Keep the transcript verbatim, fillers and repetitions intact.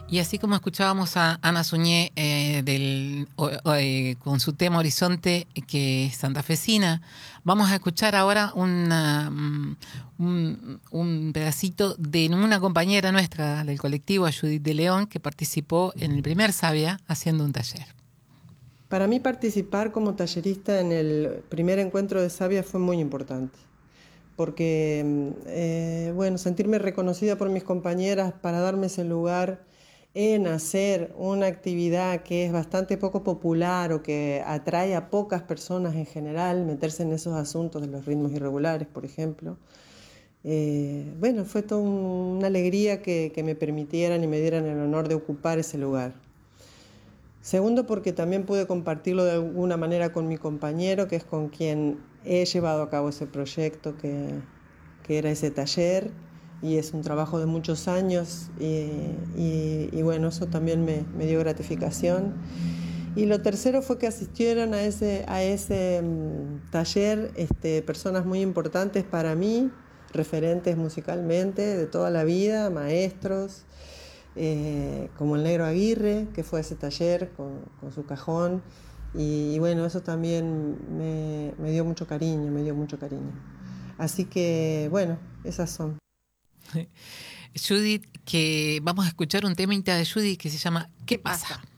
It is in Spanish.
Y así como escuchábamos a Ana Suñé eh, del, o- o, eh, con su tema Horizonte, que es santafesina, vamos a escuchar ahora una, mm, un, un pedacito de una compañera nuestra del colectivo, Judith de León, que participó en el primer Sabia haciendo un taller. Para mí participar como tallerista en el primer encuentro de Sabia fue muy importante, porque, eh, bueno, sentirme reconocida por mis compañeras para darme ese lugar en hacer una actividad que es bastante poco popular o que atrae a pocas personas en general, meterse en esos asuntos de los ritmos irregulares, por ejemplo. Eh, bueno, fue toda una alegría que, que me permitieran y me dieran el honor de ocupar ese lugar. Segundo, porque también pude compartirlo de alguna manera con mi compañero, que es con quien he llevado a cabo ese proyecto, que, que era ese taller, y es un trabajo de muchos años, y, y, y bueno, eso también me, me dio gratificación. Y lo tercero fue que asistieron a ese, a ese um, taller este, personas muy importantes para mí, referentes musicalmente de toda la vida, maestros, eh, como el Negro Aguirre, que fue a ese taller con, con su cajón. Y, y bueno, eso también me, me dio mucho cariño, me dio mucho cariño. Así que, bueno, esas son. Judith, que vamos a escuchar un temita de Judith que se llama ¿Qué pasa?